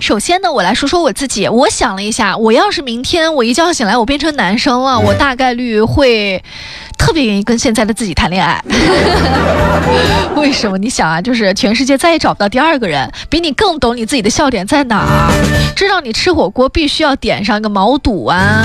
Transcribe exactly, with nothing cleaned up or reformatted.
首先呢，我来说说我自己。我想了一下，我要是明天我一觉醒来我变成男生了，我大概率会特别愿意跟现在的自己谈恋爱。为什么？你想啊，就是全世界再也找不到第二个人比你更懂你自己的笑点在哪儿，知道你吃火锅必须要点上个毛肚啊，